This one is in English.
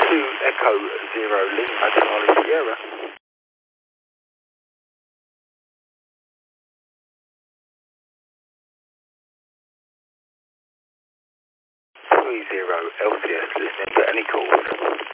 Echo 0 Lima Charlie Sierra. 30 LCS, listening to any calls.